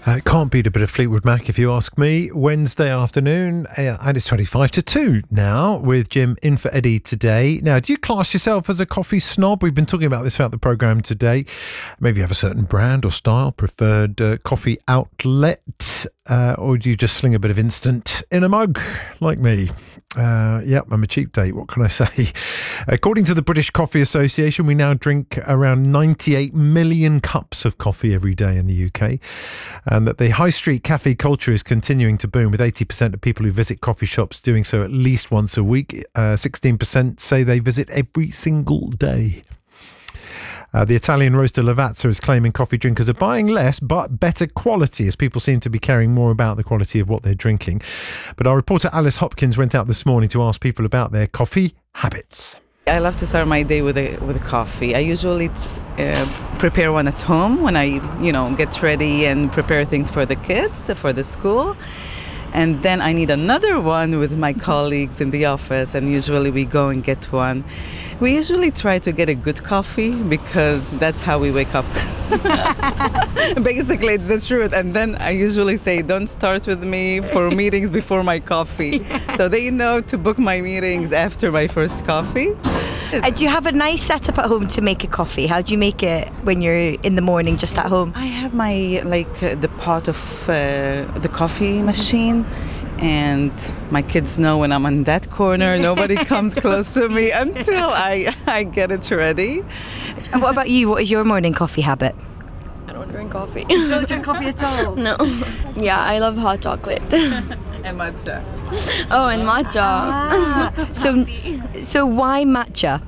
It can't beat a bit of Fleetwood Mac if you ask me. Wednesday afternoon, and it's 25 to 2 now with Jim in for Eddie today. Now, do you class yourself as a coffee snob? We've been talking about this throughout the programme today. Maybe you have a certain brand or style, preferred coffee outlet, or do you just sling a bit of instant in a mug like me? Yep, I'm a cheap date. What can I say? According to the British Coffee Association, we now drink around 98 million cups of coffee every day in the UK. And that the high street cafe culture is continuing to boom, with 80% of people who visit coffee shops doing so at least once a week. 16% say they visit every single day. The Italian roaster Lavazza is claiming coffee drinkers are buying less but better quality, as people seem to be caring more about the quality of what they're drinking. But our reporter Alice Hopkins went out this morning to ask people about their coffee habits. I love to start my day with a coffee. I usually prepare one at home when I, get ready and prepare things for the kids, for the school. And then I need another one with my colleagues in the office, and usually we go and get one. We usually try to get a good coffee because that's how we wake up. Basically, it's the truth. And then I usually say, don't start with me for meetings before my coffee. So they know to book my meetings after my first coffee. Do you have a nice setup at home to make a coffee? How do you make it when you're in the morning just at home? I have my, the pot of the coffee machine. And my kids know when I'm on that corner, nobody comes close to me until I get it ready. And what about you? What is your morning coffee habit? I don't drink coffee. You don't drink coffee at all? No. Yeah, I love hot chocolate. And matcha. Oh, and matcha. So why matcha?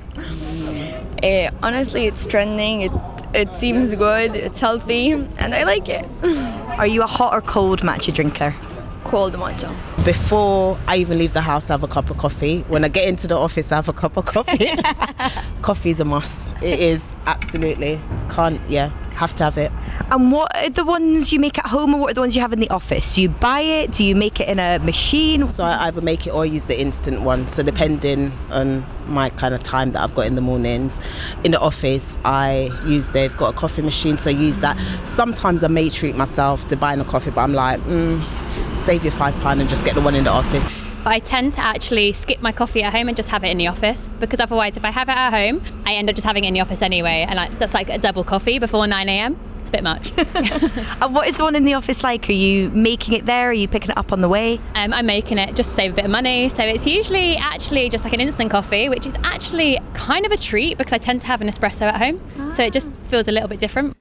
Honestly, it's trending. It seems good. It's healthy, and I like it. Are you a hot or cold matcha drinker? Cold matcha. Before I even leave the house, I have a cup of coffee. When I get into the office, I have a cup of coffee. Coffee is a must. It is, absolutely. Have to have it. And what are the ones you make at home, or what are the ones you have in the office? Do you buy it? Do you make it in a machine? So I either make it or use the instant one. So depending on my kind of time that I've got in the mornings. In the office, they've got a coffee machine, so I use that. Sometimes I may treat myself to buying a coffee, but I'm like, save your £5 and just get the one in the office. I tend to actually skip my coffee at home and just have it in the office, because otherwise if I have it at home, I end up just having it in the office anyway, and that's like a double coffee before 9 a.m. It's a bit much. And what is the one in the office like? Are you making it there? Are you picking it up on the way? I'm making it just to save a bit of money. So it's usually actually just like an instant coffee, which is actually kind of a treat because I tend to have an espresso at home. So it just feels a little bit different.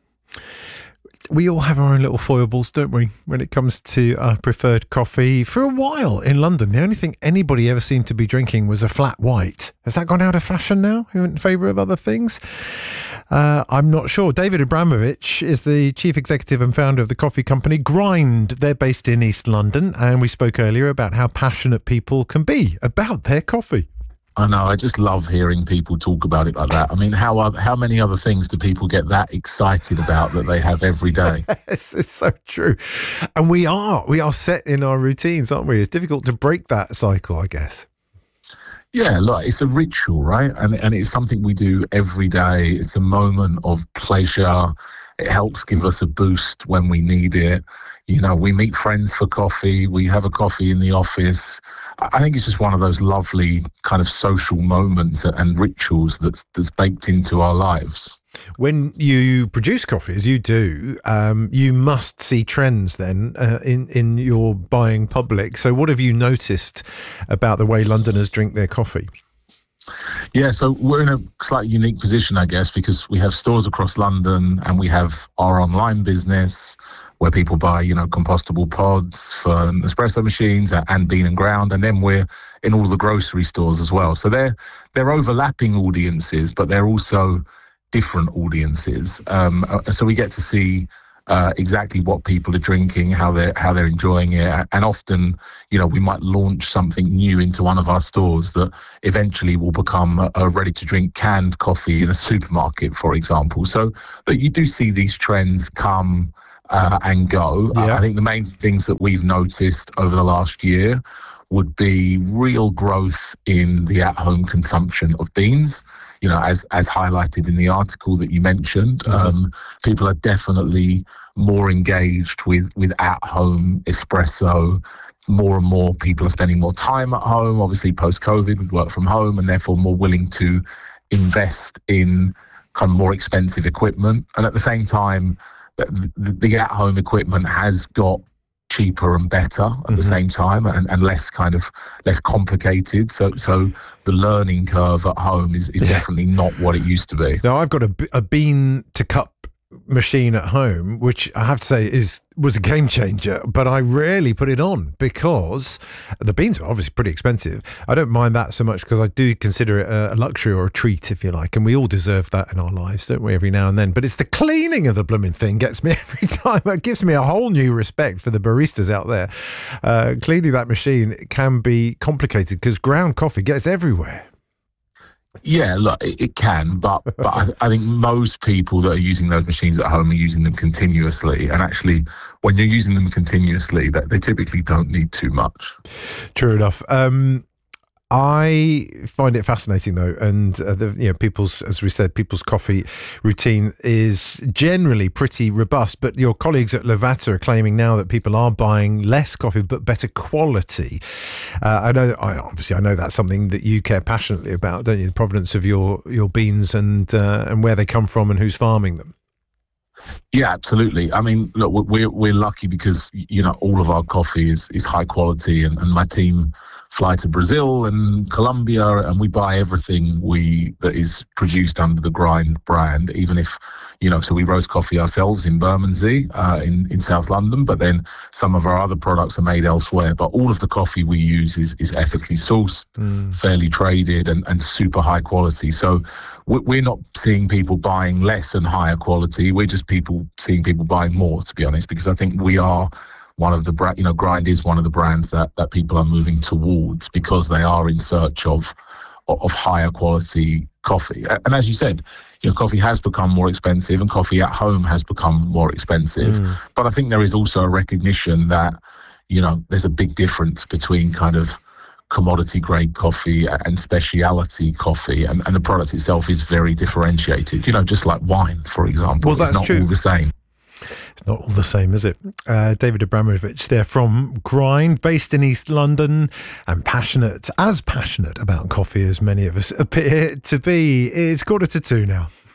We all have our own little foibles, don't we, when it comes to our preferred coffee. For a while in London, the only thing anybody ever seemed to be drinking was a flat white. Has that gone out of fashion now in favour of other things? I'm not sure. David Abramovich is the chief executive and founder of the coffee company Grind. They're based in East London, and we spoke earlier about how passionate people can be about their coffee. I know, I just love hearing people talk about it like that. I mean, how many other things do people get that excited about that they have every day? It's so true. And we are set in our routines, aren't we? It's difficult to break that cycle, I guess. Yeah, look, it's a ritual, right? And it's something we do every day. It's a moment of pleasure. It helps give us a boost when we need it. We meet friends for coffee. We have a coffee in the office. I think it's just one of those lovely kind of social moments and rituals that's baked into our lives. When you produce coffee, as you do, you must see trends then in your buying public. So what have you noticed about the way Londoners drink their coffee? Yeah, so we're in a slightly unique position, I guess, because we have stores across London and we have our online business where people buy, compostable pods for espresso machines and bean and ground. And then we're in all the grocery stores as well. So they're overlapping audiences, but they're also different audiences. So we get to see exactly what people are drinking, how they're enjoying it. And often, we might launch something new into one of our stores that eventually will become a ready-to-drink canned coffee in a supermarket, for example. So you do see these trends come and go. Yeah. I think the main things that we've noticed over the last year would be real growth in the at-home consumption of beans. As highlighted in the article that you mentioned, people are definitely more engaged with at-home espresso. More and more people are spending more time at home, obviously post-COVID with work from home, and therefore more willing to invest in kind of more expensive equipment. And at the same time, the at-home equipment has got cheaper and better at the same time, and less complicated. So the learning curve at home is definitely not what it used to be. Now, I've got a bean to cup machine at home, which I have to say was a game changer, but I rarely put it on because the beans are obviously pretty expensive. I don't mind that so much because I do consider it a luxury or a treat, if you like, and we all deserve that in our lives, don't we, every now and then. But it's the cleaning of the blooming thing gets me every time. It gives me a whole new respect for the baristas out there. Cleaning that machine can be complicated because ground coffee gets everywhere. Yeah, look, it can, but I think most people that are using those machines at home are using them continuously. And actually, when you're using them continuously, they typically don't need too much. True enough. I find it fascinating though, and people's coffee routine is generally pretty robust. But your colleagues at Lavazza are claiming now that people are buying less coffee but better quality. I know that's something that you care passionately about, don't you? The provenance of your beans and where they come from and who's farming them. Yeah, absolutely. I mean, look, we're lucky because all of our coffee is high quality, and my team fly to Brazil and Colombia, and we buy everything that is produced under the Grind brand, even if, so we roast coffee ourselves in Bermondsey, in South London, but then some of our other products are made elsewhere. But all of the coffee we use is ethically sourced, fairly traded, and super high quality. So we're not seeing people buying less and higher quality. We're just seeing people buying more, to be honest, because I think we are one of the Grind is one of the brands that people are moving towards because they are in search of higher quality coffee. And as you said, coffee has become more expensive, and coffee at home has become more expensive. But I think there is also a recognition that, there's a big difference between kind of commodity grade coffee and speciality coffee, and the product itself is very differentiated, just like wine, for example. Well, that's it's not true. all the same. It's not all the same, is it? David Abramovich there from Grind, based in East London, and as passionate about coffee as many of us appear to be. It's 1:45 now.